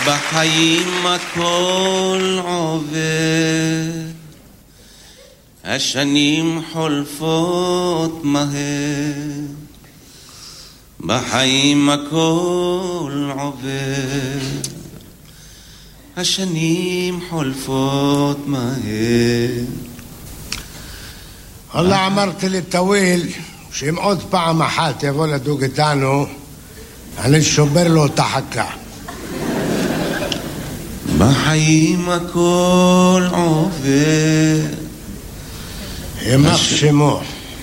בחיים הכל עובר, השנים חולפות מהר, בחיים הכל עובר, השנים חולפות מהר. والله אמרתי לטוויל שאם עוד פעם אחת יבוא לדוג איתנו אני שובר לו את החכה. בחיים הכל עובר, ימח שמו,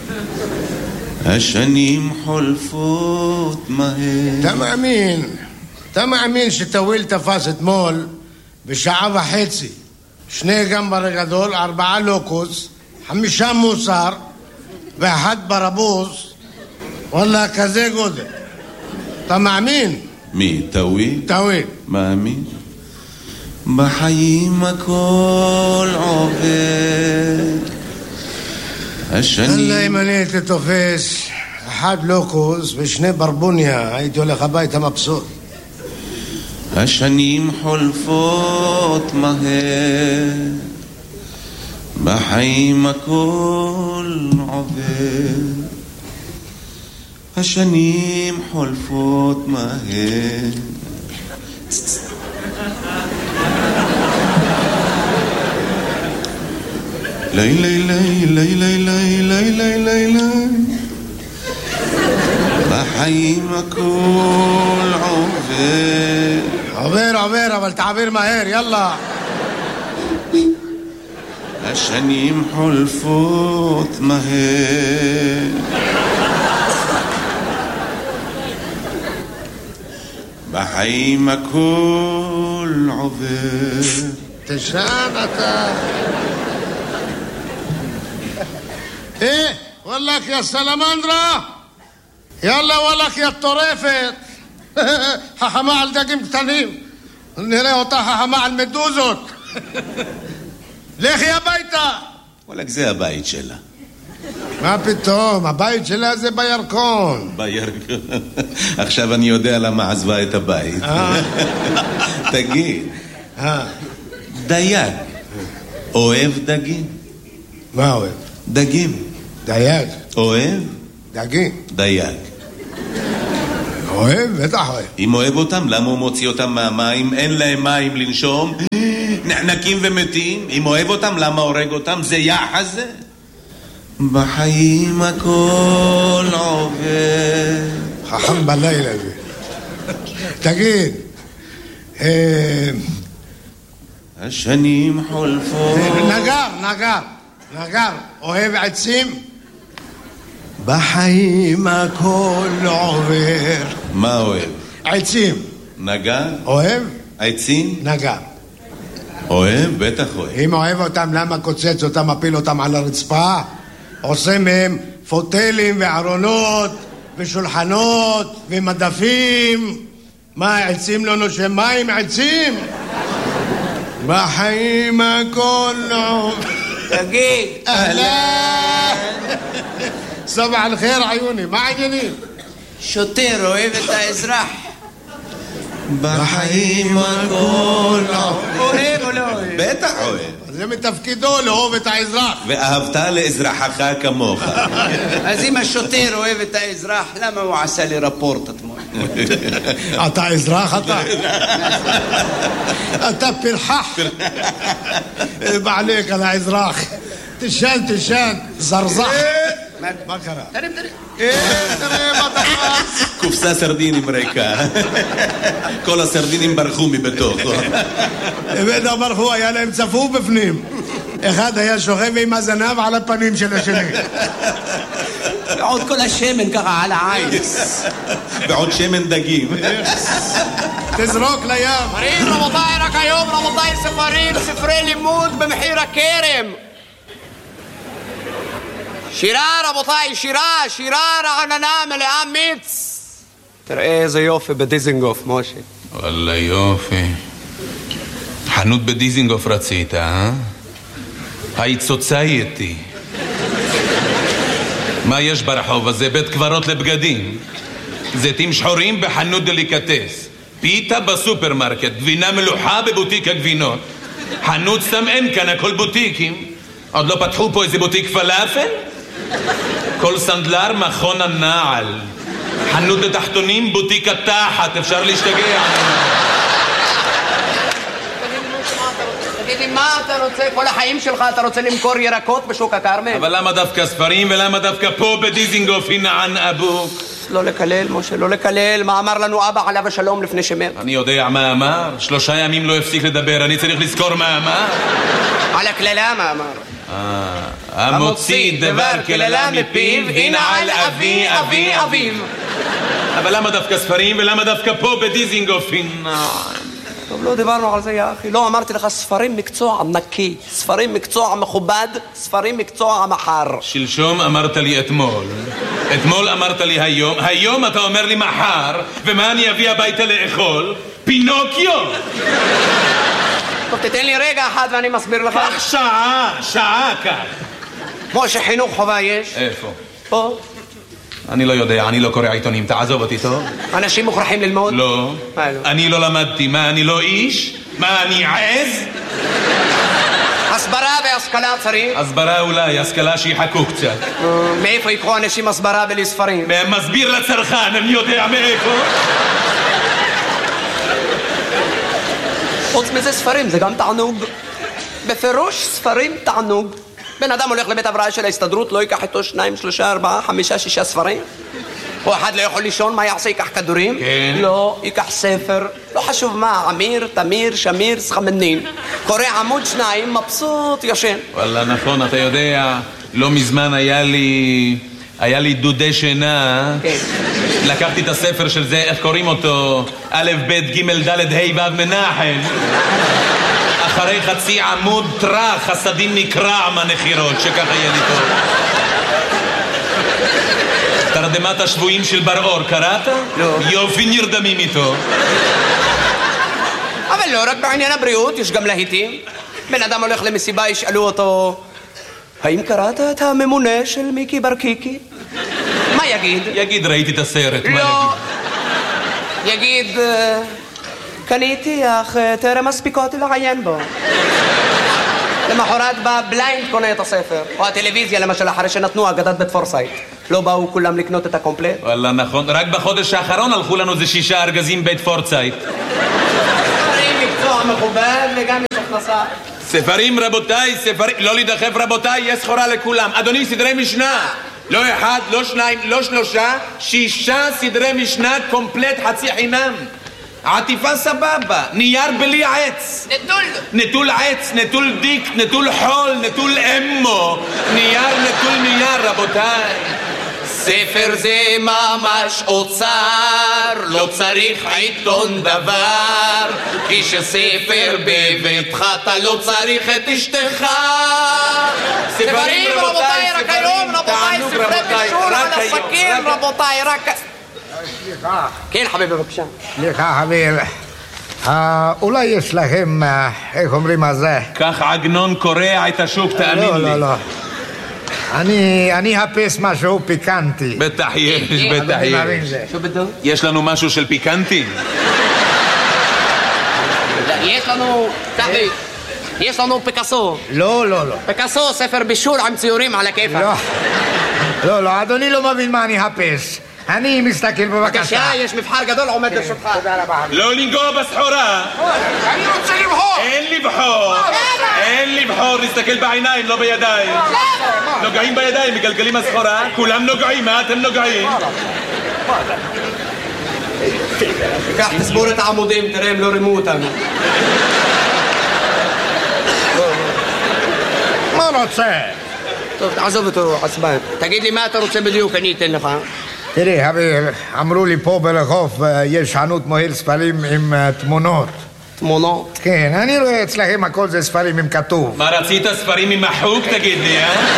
השנים חולפות מהר. אתה מאמין שטוויל תפס אתמול בשעה וחצי 2 גמבר גדול, 4 לוקוס, 5 מוסר ו1 ברבוז? וואלה, כזה גודל. אתה מאמין? מי? טוויל? טוויל. מאמין. בחיים הכל עובר, השנים... אללה, אם אני הייתי תופס 1 לוקוס ו2 ברבוניה הייתי הולך הביתה מבסוט. השנים חולפות מהר, בחיים הכל עובר, השנים חולפות מהר. לילי לילי לילי לילי לילי, בחיים הכל עובר, אבל תעביר מהר, יאללה. השנים חולפות מהר, בחיים הכל עובר. תשען אתה. וואלך יא סלמנדרה, יאללה וואלך יא טורפת. חכמה על דגים קטנים, נראה אותה חכמה על מדוזות. לכי הביתה. וואלך, זה הבית שלה. מה פתאום, הבית שלה זה בירקון. בירקון. עכשיו אני יודע למה עזבה את הבית. תגיד, דייג אוהב דגים? מה אוהב? דגים. דייג. אוהב? דגים. דייג. אוהב? בטח אוהב. אם אוהב אותם, למה הוא מוציא אותם מהמים? אין להם מים לנשום, נחנקים ומתים. אם אוהב אותם, למה הורג אותם? זה יחס זה. בחיים הכל עובר. חכם בלילה זה. תגיד, השנים חולפות. נגר, אוהב עצים? בחיים הכל עובר. מה אוהב? עצים. נגר? אוהב? עצים? נגר. אוהב? בטח אוהב. אם אוהב אותם, למה קוצץ אותם, מפיל אותם על הרצפה? עושה מהם פוטלים וארונות ושולחנות ומדפים. מה, עצים לא נושם מים? עצים? בחיים הכל עובר. תגיד, אהלן. סבח אל-חיר עיוני, מה העניינים? שוטר אוהב את האזרח. בחיים הכל אוהב או לא אוהב? בטח אוהב. זה מתפקידו לאהוב את האזרח. ואהבת לאזרחך כמוך. אז אם השוטר אוהב את האזרח, למה הוא עשה לי רפורט אתמול? אתה אזרח אתה? אתה פרחח. בעליק על האזרח. תשן, זרזח. מה קרה? תראה מה תפס. קופסה סרדינים ריקה. כל הסרדינים ברחו מבתוך. בטח ברחו, היה להם צפוף בפנים. אחד היה שוכב עם הזנב על הפנים של השני. ועוד כל השמן ככה על העין. ועוד שמן דגים. תזרוק לים. ספרים רבותיי, רק היום רבותיי, ספרי לימוד במחיר הכרם. שירה רבותיי, שירה רעננה מלאה מיץ. תראה איזה יופי בדיזינגוף, משה. וואלה יופי. חנות בדיזינגוף רצית, אה? היית סוצייטי. מה יש ברחוב הזה? בית קברות לבגדים. זיתים שחורים בחנות דליקטס. פיתה בסופרמרקט, גבינה מלוחה בבוטיק הגבינות. חנות סתם אין כאן, הכל בוטיקים. עוד לא פתחו פה איזה בוטיק פלאפל? כל סנדלר מכון הנעל. חנות לתחתונים, בוטיק התחת, אפשר להשתגע. תגיד לי, מה אתה רוצה? כל החיים שלך אתה רוצה למכור ירקות בשוק הכרמל? אבל למה דווקא ספרים ולמה דווקא פה בדיזינגוף הינען אבוק? לא לקלל, משה, לא לקלל. מה אמר לנו אבא עליו השלום לפני שמת? אני יודע מה אמר. 3 ימים לא הפסיק לדבר, אני צריך לזכור מה אמר. על הקללה מה אמר? המוציא דבר קללה מפיו, ינעל אבי אבי אביו. אבל למה דווקא ספרים ולמה דווקא פה בדיזינגוף הינען? טוב, לא דיברנו על זה, יא אחי. לא אמרתי לך, ספרים מקצוע נקי, ספרים מקצוע מכובד, ספרים מקצוע מחר. שלשום אמרת לי אתמול, אתמול אמרת לי היום, היום אתה אומר לי מחר, ומה אני אביא הביתה לאכול? פינוקיו! טוב, תתן לי רגע אחד ואני מסביר לך. כך שעה כך. כמו שחינוך חובה יש. איפה? פה. אני לא יודע, אני לא קורא עיתונים, תעזוב אותי טוב. אנשים מוכרחים ללמוד? לא. אני לא למדתי, מה, אני לא איש? מה, אני עז? הסברה והשכלה צריך? הסברה אולי, השכלה שיחכו קצת. מאיפה יקחו אנשים הסברה בלי ספרים? מסביר לצרכן, אני יודע מאיפה. חוץ מזה ספרים, זה גם תענוג. בפירוש ספרים תענוג. בן אדם הולך לבית הבראה של ההסתדרות, לא ייקח איתו 2, 3, 4, 5, 6 ספרים? או אחד לא יכול לישון, מה יעשה? ייקח כדורים? כן. לא, ייקח ספר. לא חשוב מה, אמיר, תמיר, שמיר, סחמנין. קורא עמוד 2, מבסוט, ישן. וואלה, נכון, אתה יודע, לא מזמן היה לי דודי שינה. כן. לקחתי את הספר של זה, איך קוראים אותו? א', ב', ג', ד', ה', ו', מנחם. אחרי חצי עמוד טרח, חסדים נקרע מהנחירות, שככה יהיה לי טוב. תרדמת השבויים של בר אור, קראת? לא. יופי, נרדמים איתו. אבל לא רק בעניין הבריאות, יש גם להיטים. בן אדם הולך למסיבה, ישאלו אותו, האם קראת את הממונה של מיקי ברקיקי? מה יגיד? יגיד, ראיתי את הסרט. לא. יגיד, קניתי, אך טרם מספיקותי לעיין בו. למחרת בא בליינד קונה את הספר. או הטלוויזיה למשל, אחרי שנתנו אגדת בית פורסייט. לא באו כולם לקנות את הקומפלט? וואלה, נכון. רק בחודש האחרון הלכו לנו זה 6 ארגזים בית פורסייט. ספרים מקצוע מכובד וגם יש הכנסה. ספרים רבותיי, ספרים... לא להידחף רבותיי, יש סחורה לכולם. אדוני, סדרי משנה. לא 1, לא 2, לא 3, 6 סדרי משנה קומפלט חצי חינם. עטיפה סבבה, נייר בלי עץ. נטול עץ, נטול דיק, נטול חול, נטול אמו. נטול נייר, רבותיי. ספר זה ממש אוצר, לא צריך עיתון דבר, כי שספר בביתך אתה לא צריך את אשתך. ספרים רבותיי, רק היום רבותיי, ספרי בישול על הסכין רבותיי, רק... סליחה. כן חביבי בבקשה. סליחה חביב, אולי יש לכם, איך אומרים על זה? כך עגנון קורע את השוק, תאמין לי. לא. אני אחפש משהו פיקנטי. בטח יש, בטח יש. יש לנו משהו של פיקנטי? יש לנו פיקאסו. לא. פיקאסו, ספר בישול עם ציורים על הכיפה. לא, אדוני לא מבין מה אני אחפש. אני מסתכל בבקשה. יש מבחר גדול עומד לרשותך. תודה רבה. לא לנגוע בסחורה. אני רוצה לבחור. אין לבחור, להסתכל בעיניים, לא בידיים. נוגעים בידיים, מגלגלים הסחורה. כולם נוגעים, מה אתם נוגעים? קח, תסבור את העמודים, תראה הם לא רימו אותנו. מה רוצה? טוב, תעזוב אותו, עצבן. תגיד לי מה אתה רוצה בדיוק, אני אתן לך. תראי, אמרו לי פה ברחוב יש חנות מוהל ספרים עם תמונות. תמונות? כן, אני רואה אצלכם הכל זה ספרים עם כתוב. מה רצית, ספרים עם מחוק, תגיד לי,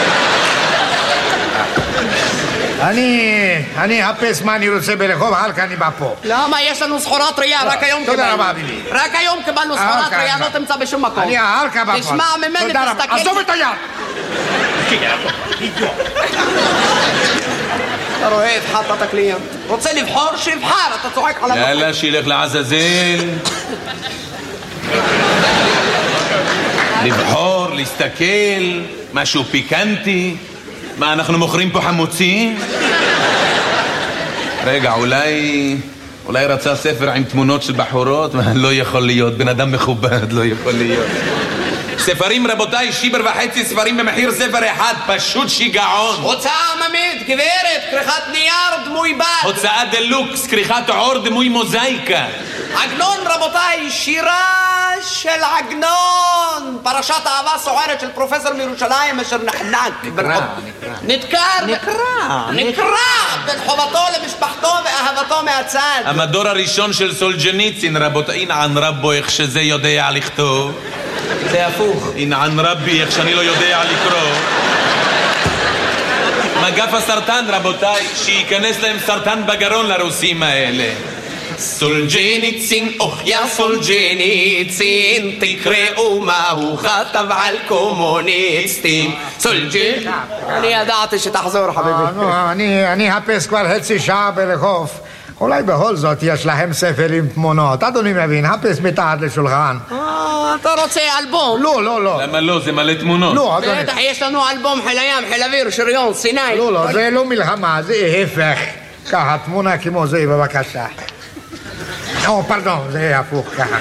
אני אחפש מה אני רוצה ברחוב, הלכה אני בא פה. למה? יש לנו סחורה טריה, רק היום קיבלנו. תודה רבה, בילי. רק היום קיבלנו סחורה טריה, לא תמצא בשום מקום. אני הלכה בא פה. תשמע ממני, תסתכל. עזוב את היד! אתה רואה, הפחדת את הקליינט. רוצה לבחור, שיבחר, אתה צועק על המחיר. יאללה, שילך לעזאזל. לבחור, להסתכל, משהו פיקנטי. מה, אנחנו מוכרים פה חמוצים? רגע, אולי רצה ספר עם תמונות של בחורות? לא יכול להיות, בן אדם מכובד, לא יכול להיות. ספרים, רבותיי, שיבר וחצי ספרים במחיר ספר אחד, פשוט שיגעון. הוצאה עממית, גברת, כריכת נייר, דמוי בד. הוצאה דלוקס, כריכת עור, דמוי מוזאיקה. עגנון, רבותיי, שירה של עגנון. פרשת אהבה סוערת של פרופסור מירושלים אשר נקרא בין חובתו למשפחתו ואהבתו מהצד. המדור הראשון של סולג'ניצין, רבותיי, אינען רבו איך שזה יודע לכתוב. זה הפוך. אינען רבי איך שאני לא יודע לקרוא. מגף הסרטן, רבותיי, שייכנס להם סרטן בגרון לרוסים האלה. סולג'ניצין, יא סולג'ניצין, תקראו מה הוא כתב על קומוניסטים. סולג'ניצין, אני ידעתי שתחזור חביבי. אני אחפש כבר חצי שעה ברחוב. אולי בכל זאת יש להם ספר עם תמונות. אדוני מבין, חפש מתחת לשולחן. אתה רוצה אלבום? לא. למה לא? זה מלא תמונות. לא, אדוני. בטח, יש לנו אלבום חיל הים, חיל אוויר, שריון, סיני. לא, זה לא מלחמה, זה ההפך. ככה, תמונה כמו זה, בבקשה. פרדון, זה הפוך ככה.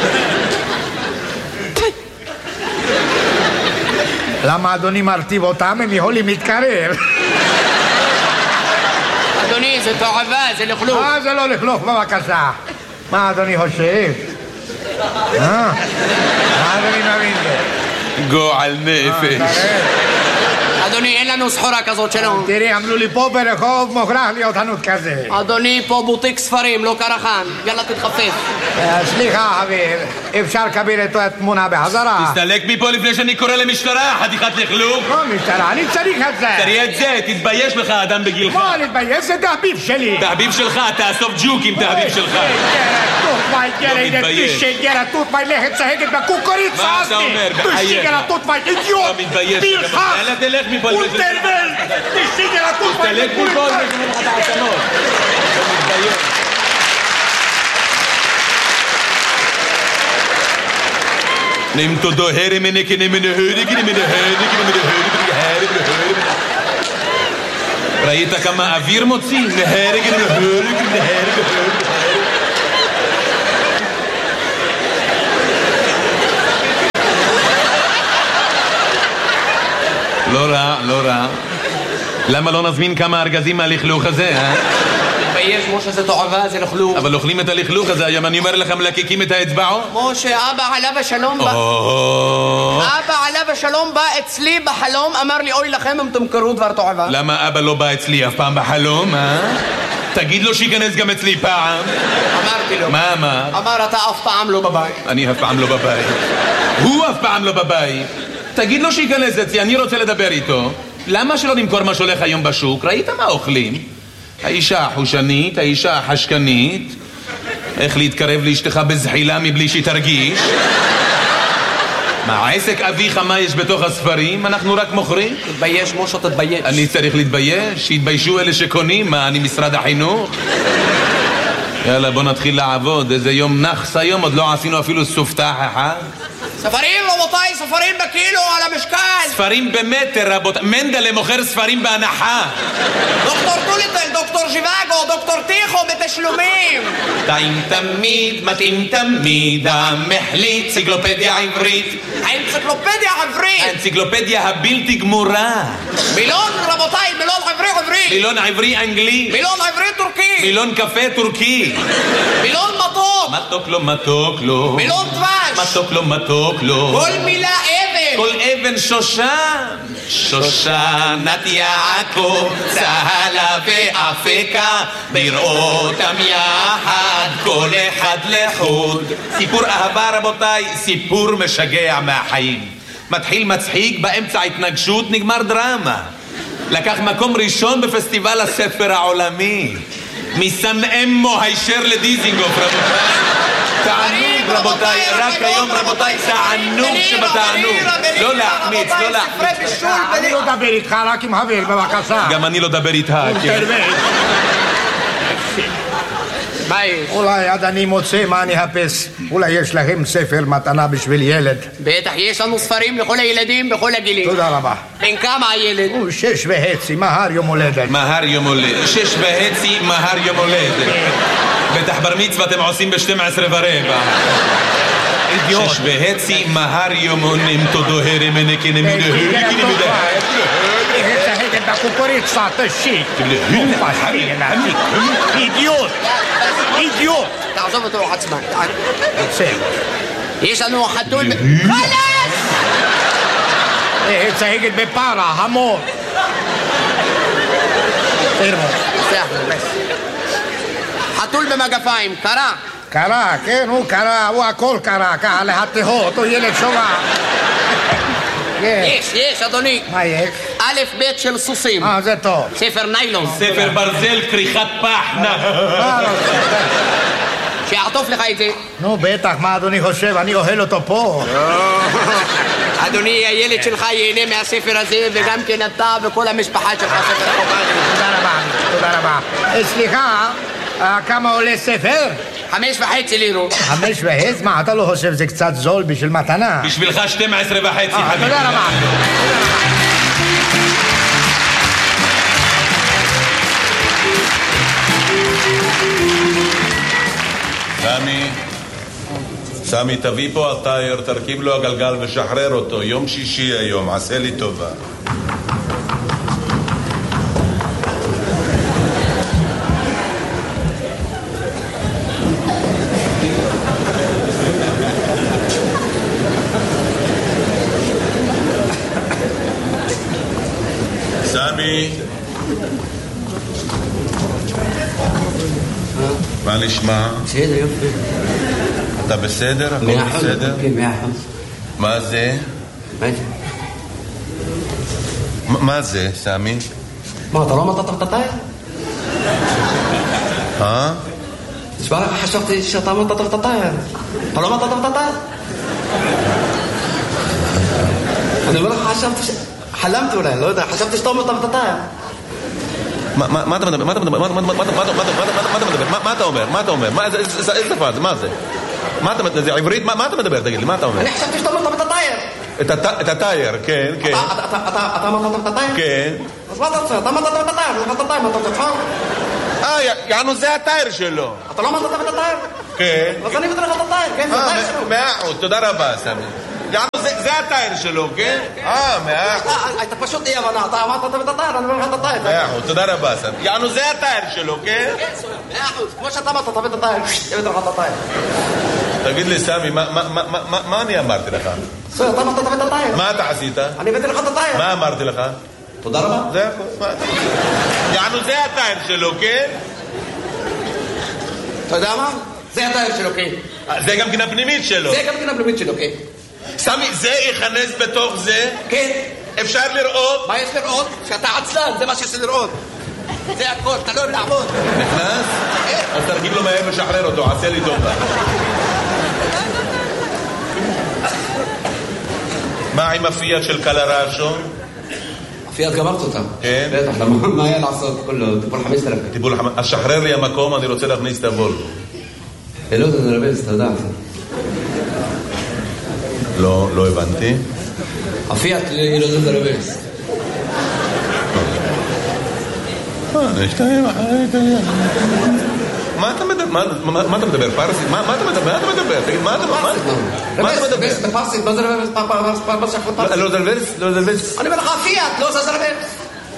למה אדוני מרטיב אותם? הם יכולים להתקרב. אדוני, זה תועבה, זה לכלוך. זה לא לכלוך, בבקשה. מה אדוני חושב? מה אדוני מבין זה? גועל נפש. אדוני, אין לנו סחורה כזאת שלנו. תראי, עמלו לי פה ברחוב, מוכרח להיות חנות כזה. אדוני, פה בוטיק ספרים, לא קרחן. יאללה, תתחפף. סליחה, חביר, אפשר לקבל את התמונה בחזרה? תסתלק מפה לפני שאני קורא למשטרה, חתיכת לכלוך. לא משטרה, אני צריך את זה. תראי את זה, תתבייש לך, אדם בגילך. מה להתבייש? זה תחביב שלי. תחביב שלך, תאסוף ג'וקים, תחביב שלך. תות מי לכת צהגת בקוקוריצה. מה אתה אומר? בחייך. לא מתבייש. יאללה, תלך מפה לפני תסתלק מפה לפני לך את העצמות. לא מתבייש. נמתו דוהרי מנקני מנהורי ראית כמה אוויר מוציא? נהרי לא רע. למה לא נזמין כמה ארגזים מהלכלוך הזה, תתבייש, משה, זה תועבה, זה לכלוך. אבל אוכלים את הלכלוך הזה, היום אני אומר לכם, מלקקים את האצבעות. משה, אבא עליו השלום בא. אבא עליו השלום בא אצלי בחלום, אמר לי, אוי לכם אם תמכרו דבר תועבה. למה אבא לא בא אצלי אף פעם בחלום, תגיד לו שיכנס גם אצלי פעם. אמרתי לו. מה אמר? אמר, אתה אף פעם לא בבית. אני אף פעם לא בבית. הוא אף פעם לא בבית. תגיד לו שיכנס אצלי, אני רוצה לדבר איתו. למה שלא נמכור מה שהולך היום בשוק? ראית מה אוכלים? האישה החושנית, האישה החשקנית, איך להתקרב לאשתך בזחילה מבלי שהיא תרגיש. מה, עסק אביך מה יש בתוך הספרים? אנחנו רק מוכרים? תתבייש, משה, תתבייש. אני צריך להתבייש? שיתביישו אלה שקונים? מה, אני משרד החינוך? יאללה, בוא נתחיל לעבוד. איזה יום נחס היום, עוד לא עשינו אפילו סופתח אחד. ספרים, רבותיי, ספרים בקילו על המשקל. ספרים במטר, רבותיי. מנדלה מוכר ספרים בהנחה. דוקטור טוליטל, דוקטור ז'יוואגו, דוקטור טיחו בתשלומים. טעים תמיד, מתאים תמיד, המחליט, אנציקלופדיה עברית. האנציקלופדיה עברית. האנציקלופדיה הבלתי גמורה. מילון, רבותיי, מילון עברי. מילון עברי אנגלי. מילון עברי טורקי. מילון קפה טורקי. מילון מתוק. מתוק לו. מילון דבש. מתוק לו. כל מילה אבן. כל אבן שושן. שושנת יעקב, צהלה ואפקה, בראותם יחד, כל אחד לחוד. סיפור אהבה, רבותיי, סיפור משגע מהחיים. מתחיל מצחיק, באמצע התנגשות, נגמר דרמה. לקח מקום ראשון בפסטיבל הספר העולמי. מסן אמו הישר לדיזינגוף, רבותיי. תענוג, רבותיי, רק היום רבותיי, תענוג שבתענוג. לא להחמיץ, לא להחמיץ. אני לא דבר איתך, רק עם חבר, בבקשה. גם אני לא דבר איתך, כן. אולי עד אני מוצא מה אני אחפש. אולי יש להם ספר מתנה בשביל ילד. בטח, יש לנו ספרים לכל הילדים בכל הגילים. תודה רבה. בן כמה הילד? הוא 6.5, מהר יום הולדת. מהר יום הולדת. 6.5, מהר יום הולדת. בטח בר מצווה אתם עושים ב-12:15. 6.5, מהר יום הונים תודוהר מנקן מדהר. בקוקוריצה, תשיק. אידיוט. אידיוט. תעזוב אותו עצמן. בסדר. יש לנו חתול... חלאס! צהגת בפרה, המון. חתול במגפיים, קרה. קרה, כן, הוא קרה, הוא הכל קרה, ככה להתהות, הוא ילד שובע. יש, אדוני. מה יש? א' ב' של סוסים. זה טוב. ספר ניילון. ספר ברזל, כריכת פח, שיעטוף לך את זה. נו, בטח, מה אדוני חושב? אני אוהל אותו פה. אדוני, הילד שלך ייהנה מהספר הזה, וגם כן אתה וכל המשפחה שלך ספר חובה. תודה רבה. סליחה, כמה עולה ספר? 5.5 לירות. 5.5? מה, אתה לא חושב זה קצת זול בשביל מתנה? בשבילך 12.5, חביבי. תודה רבה. סמי, תביא פה הטייר, תרכיב לו הגלגל ושחרר אותו. יום שישי היום, עשה לי טובה. סמי, מה נשמע? בסדר, יופי. אתה בסדר? הכל בסדר? כן, 100%. מה זה? מה זה, סמי? מה, אתה לא אמרת את הטייר? תשמע לך, חשבתי שאתה אמרת את הטייר. אתה לא אמרת את הטייר? אני אומר לך, חשבתי חלמתי אולי, לא יודע, חשבתי שאתה אמרת את הטייר. מה אתה מדבר? מה אתה מדבר? מה אתה אומר? מה אתה אומר? איזה שפה זה? מה זה? זה עברית? מה אתה מדבר? תגיד לי, מה אתה אומר? אני חשבתי שאתה אמרת את הטייר. את הטייר, כן, כן. אתה אמרת את הטייר? כן. אז מה אתה רוצה? אתה אמרת את הטייר, אתה רוצה תבחר? יענו, זה הטייר שלו. אתה לא אמרת את הטייר? כן. אז אני בטח את הטייר, כן, זה הטייר שלו. 100%, תודה רבה, סמי. יענו, זה הטייר שלו, כן? 100%. אתה פשוט אי הבנה, אתה אמרת את הטייר, אני אומר לך את הטייר. 100%, תודה רבה, סמי. יענו, זה הטייר שלו, כן? כן, 100%, כמו שאתה אמרת, אתה את הטייר, אני בטח את הטייר. תגיד לי, סמי, מה אני אמרתי לך? אתה אמרת את הטייר. מה אתה עשית? אני הבאתי לך את הטייר. מה אמרתי לך? תודה רבה. זה הכל. יענו, זה הטייר שלו, כן? אתה יודע מה? זה הטייר שלו, כן. זה גם כן הפנימית שלו. זה גם כן הפנימית שלו, כן. סמי, זה ייכנס בתוך זה? כן. אפשר לראות? מה יש לראות? שאתה עצלן, זה מה שיש לראות. זה הכל, אתה לא אוהב לעבוד. נכנס? אז תרגיל לו מהר ושחרר אותו, עשה לי טובה. מה עם הפיאט של קלרשו? הפיאט גמרת אותה. כן? בטח, מה היה לעשות? כולו, טיפול 5,000. אז שחרר לי המקום, אני רוצה להכניס את הוולבו. לא, זה נרבז, אתה יודע. לא הבנתי. הפיאט היא לא זה נרבז. מה אתה מדבר? פרסית? מה אתה מדבר? תגיד, מה אתה מדבר? בפרסית, לא זה נרבז. לא זה נרבז? אני אומר לך, הפיאט, לא זה נרבז.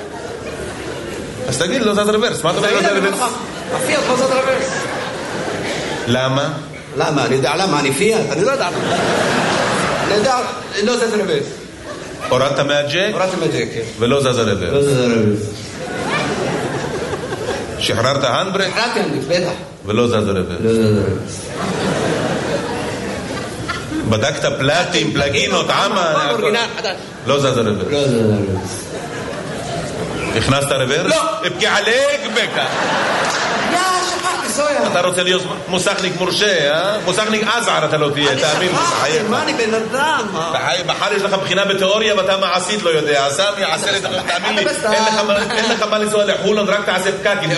אז תגיד, לא זה נרבז. מה אתה אומר? לא זה נרבז? הפיאט, לא זה נרבז. למה? למה? אני יודע למה, אני פיאט, אני לא יודע. אני יודע, לא זה נרבז. הורדת מהג'ק? הורדתי מהג'ק, כן. ולא זז הרבר. לא זה נרבז. שחררת הנדברק? שחררתי הנדברק, בטח. ולא זז הרבר. לא זה נרבז. בדקת פלטים, פלגינות, עמה? לא זז הרבר. לא זה נרבז. הכנסת הרבר? לא. אבקי עליק בקה. יא, שכחתי, זויה. אתה רוצה להיות מוסכניק מורשה, אה? מוסכניק אזער אתה לא תהיה, תאמין לי. מה אני בן אדם? מחר יש לך בחינה בתיאוריה ואתה מעשית לא יודע. סמי, עשה לי, תאמין לי, אין לך מה לנסוע לחולון, רק תעשה פקקים.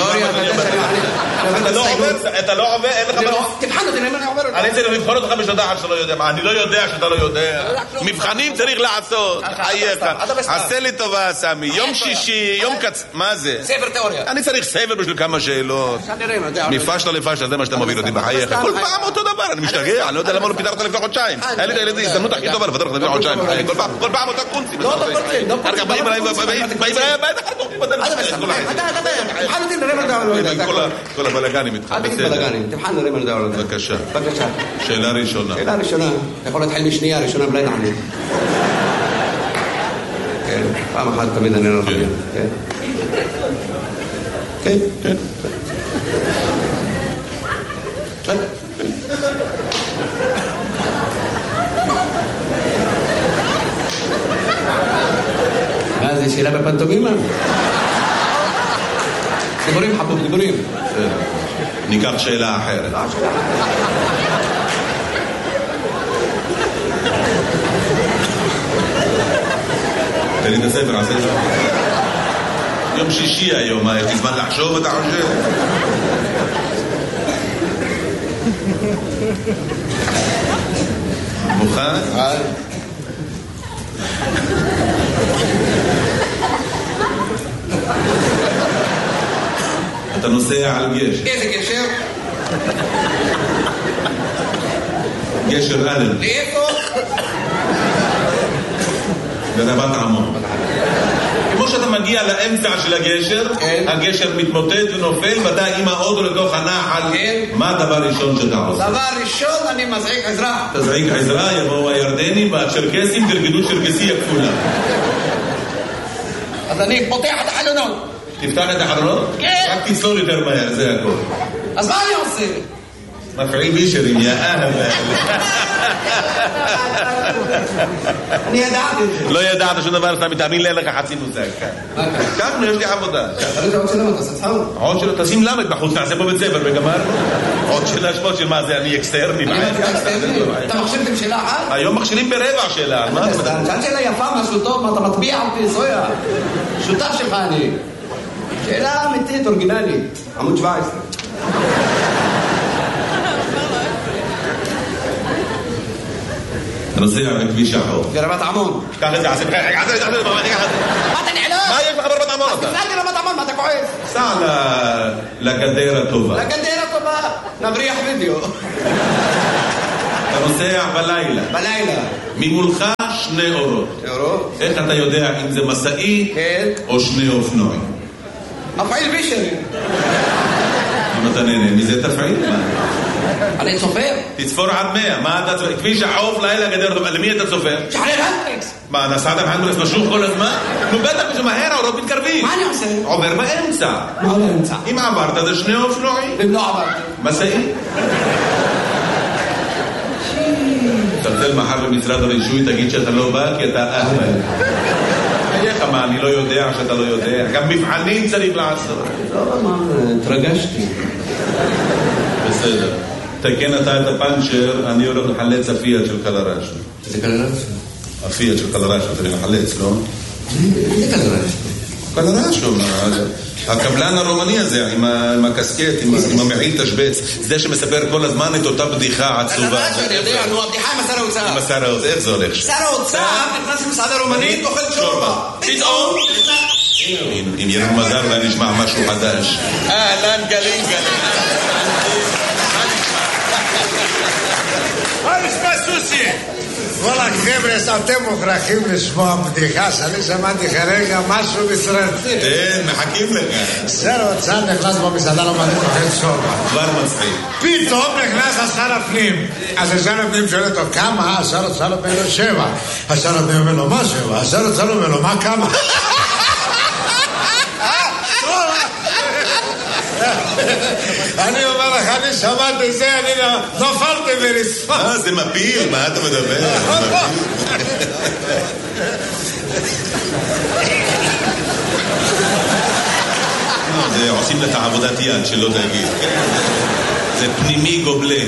אתה לא עובר, אין לך מה... תבחן אותי, אני עובר אותי. אני צריך לבחון אותך בשדחת שאתה לא יודע. אני לא יודע שאתה לא יודע. מבחנים צריך לעשות. חייך. עשה לי טובה, סמי. יום שישי, יום קצ... מה זה? ספר תיאוריה. אני צריך ספר בשביל כמה שאלות. מפשלה לפשלה, זה מה שאתה מוביל אותי בחייך. כל פעם אותו דבר, אני משתגע. אני לא יודע למה לא פיתרת לפני חודשיים. היה לי את הילדים, הזדמנות הכי טובה לפתר לך לפני חודשיים. כל פעם אותה קונצים. אחר כך באים אליי, כל הבלגנים איתך. תבחן נראה מה נדע עליו. בבקשה. שאלה ראשונה. שאלה ראשונה. אתה יכול להתחיל משנייה, ראשונה בלי נענה. כן, פעם אחת תמיד אני לא חושב. כן. כן. מה זה, שאלה בפנטומימה? דיבורים חבוב, דיבורים. ניקח שאלה אחרת. תן לי את הספר, עשה את זה. יום שישי היום, יש לי זמן לחשוב, אתה חושב? מוכן? אתה נוסע על גשר. איזה גשר? גשר אלם. לאיפה? ברבת עמון. כמו שאתה מגיע לאמצע של הגשר, הגשר מתמוטט ונופל, ואתה עם האוטו לתוך הנחל. מה הדבר ראשון שאתה עושה? דבר ראשון, אני מזעיק עזרה. תזעיק עזרה, יבואו הירדנים והצ'רקסים, תרקדו צ'רקסי הכפולה. אז אני פותח את החלונות. תפתח את החלונות? כן. רק תצלול יותר מהר, זה הכל. אז מה אני עושה? מפעיל בישרים, יא אהבה. אני ידעתי את זה. לא ידעת שום דבר, אתה מתאמין לי, אין לך חצי מושג. ככה, יש לי עבודה. תראי, עוד שאלה, אתה עושה צחוק? עוד שאלה, תשים למד בחוץ, נעשה פה בית ספר וגמרנו. עוד שאלה שמות של מה זה, אני אקסטרני. אתה מכשירתם שאלה אחת? היום מכשירים ברבע שאלה, על מה? שאלת שאלה יפה, משהו טוב, מה אתה מטביע אותי, זויה? שותף שלך אני. שאלה אמיתית, אורגינלית. עמוד 17. אתה נוסע בכביש החוף. ברבת עמון. קח את זה, עשה מה אתה נעלם? מה יש לך ברבת עמון אתה? תסתכלתי רבת עמון, מה אתה כועס? סע לגדר הטובה. לגדר הטובה, נבריח וידאו. אתה נוסע בלילה. בלילה. ממולך 2 אורות. אורות? איך אתה יודע אם זה מסעי או 2 אופנועים? מפעיל בישרי. אם אתה נהנה מזה תפעיל? אני צופר. תצפור עד 100. מה אתה צופר? כביש החוף, לילה גדר הטובה. למי אתה צופר? שחרר הנדריקס. מה, נסעת בהנדריקס משוך כל הזמן? נו בטח משמהר, האורות מתקרבים. מה אני עושה? עובר באמצע. מה באמצע? אם עברת זה 2 אופנועים. אם לא עברתי. מסעי? תצלצל מחר במשרד הרישוי, תגיד שאתה לא בא כי אתה אהבל. איך מה, אני לא יודע שאתה לא יודע. גם מבחנים צריך לעשות. לא, מה, התרגשתי. בסדר. תקן אתה את הפנצ'ר, אני הולך לחלץ הפיאט של קלרש. זה קלרש? הפיאט של קלרש, אתה לחלץ, לא? זה קלרש. קלרש, הקבלן הרומני הזה, עם הקסקט, עם המעיל תשבץ, זה שמספר כל הזמן את אותה בדיחה עצובה. קלרש, אני יודע, נו, הבדיחה עם השר האוצר. עם השר האוצר, איך זה הולך? שר האוצר נכנס למסעדה רומנית, אוכל שורבה. פתאום... אם יהיה לנו מזל, אולי נשמע משהו חדש. אהלן גלים גלים. מה נשמע סוסי? וואלה חבר'ה, אתם מוכרחים לשמוע בדיחה שאני שמעתי כרגע משהו מסרטי. כן, מחכים לך. שר האוצר נכנס במסעדה רומנית אוכל שורבה. כבר מצחיק. פתאום נכנס השר הפנים. אז השר הפנים שואל אותו כמה? השר האוצר אומר לו 7. השר הפנים אומר לו מה 7? השר האוצר אומר לו מה כמה? אני אומר לך, אני שמעתי זה, אני נופלתי ברצפה. זה מפיל, מה אתה מדבר? זה עושים לך עבודת יד, שלא תגיד. זה פנימי גובלן.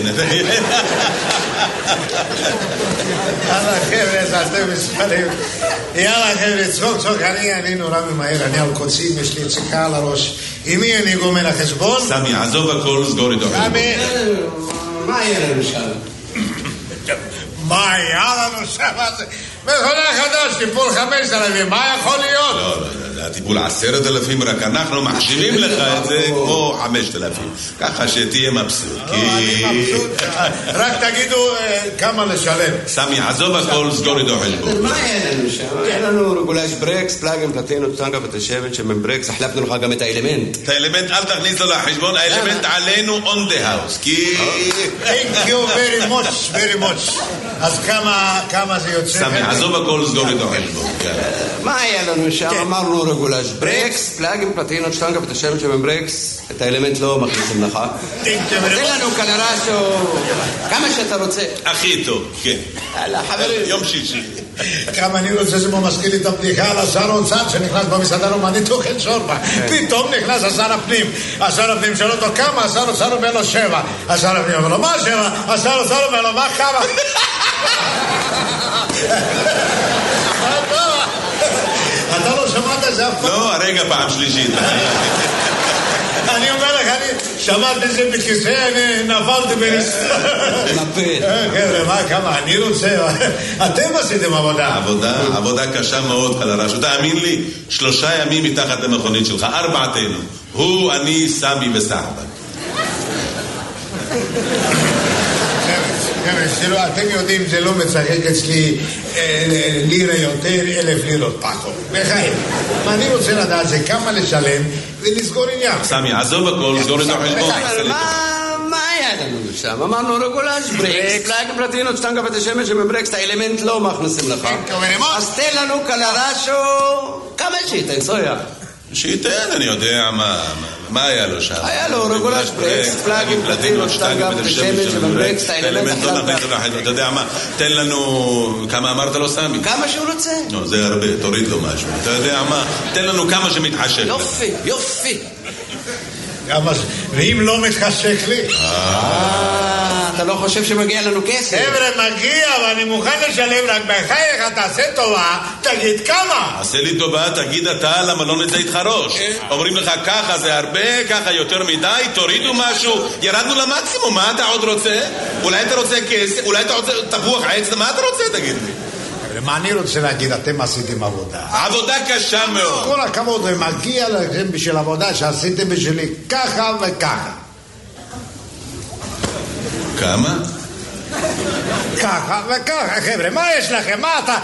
יאללה חבר'ה, אתם מספרים. יאללה חבר'ה, צחוק, אני נורא ממהר, אני על קוצים, יש לי יציקה על הראש. עם מי אני גומר החשבון? סמי, עזוב הכל, סגור איתו. סמי, מה יהיה לנו שם? מה היה לנו שם? מכונה חדש, טיפול 5,000, מה יכול להיות? לא, זה הטיפול 10,000, רק אנחנו מחשיבים לך את זה כמו 5,000. ככה שתהיה מבסוט. אני מבסוט, רק תגידו כמה לשלם. סמי, עזוב הכל, סגור איתו חשבון. מה יהיה לנו שם? יהיה לנו רגולש ברקס, פלאגים, פלטינות, טנגה ותשבת שמן ברקס, החלפנו לך גם את האלמנט. את האלמנט אל תכניס לו לחשבון, האלמנט עלינו on the house, כי... Thank you very much. אז כמה זה יוצא? סמי, עזוב הכל, סגור איתו חשבון. מה היה לנו שם? אמרנו רגולש ברקס, פלאגים, פלטינות, טנגה ותשבת שמן ברקס, את האלמנט לא מכניסים לך. תן לנו קלרשו, כמה שאתה רוצה. הכי טוב, כן. חברים. יום שישי. כמה אני רוצה שזה מזכיר לי את הבדיחה על השר האוצר שנכנס במסעדה רומנית אוכל שורבה. פתאום נכנס השר הפנים. השר הפנים שואל אותו כמה, השר האוצר אומר לו 7. השר הפנים אומר לו מה 7? השר האוצר אומר לו מה כמה? אתה לא שמעת את זה אף פעם? לא, הרגע פעם שלישית. אני אומר לך, אני שמעתי את זה בכיסא, אני נפלתי נפל. חבר'ה, מה, כמה, אני רוצה... אתם עשיתם עבודה. עבודה קשה מאוד, קלרש. תאמין לי, 3 ימים מתחת למכונית שלך, 4 הוא, אני, סמי וסחבק. חבר'ה, אתם יודעים, זה לא מצחק אצלי לירה יותר, 1,000 לירות פחות. בחיים. אני רוצה לדעת זה כמה לשלם ולסגור עניין. סמי, עזוב הכל, סגור איתו חשבון. מה היה לנו שם? אמרנו רגולש ברקס, פלאג פלטינות, שטנגה ותשמש שמברקס, את האלמנט לא מכניסים לך. אז תן לנו קלרשו, כמה שייתן, סויה? שייתן, אני יודע מה היה לו שם. היה לו רגולש ברקס, פלאגים, פלטינות, שטנגה ותשמש שמברקס, את האלמנט החלטה. אתה יודע מה, תן לנו, כמה אמרת לו סמי? כמה שהוא רוצה. לא, זה הרבה, תוריד לו משהו. אתה יודע מה, תן לנו כמה שמתחשק. יופי. ואם לא מתחשק לי? אתה לא חושב שמגיע לנו כסף? חבר'ה, מגיע, ואני מוכן לשלם, רק בחייך, תעשה טובה, תגיד כמה. עשה לי טובה, תגיד אתה, למה לא נצא איתך ראש? אומרים לך ככה זה הרבה, ככה יותר מדי, תורידו משהו, ירדנו למקסימום, מה אתה עוד רוצה? אולי אתה רוצה כסף, אולי אתה רוצה תפוח עץ, מה אתה רוצה, תגיד לי? מה אני רוצה להגיד, אתם עשיתם עבודה. עבודה קשה מאוד. כל הכבוד, ומגיע לכם בשביל עבודה שעשיתם בשבילי ככה וככה. כמה? ככה וככה, חבר'ה, מה יש לכם? מה אתה...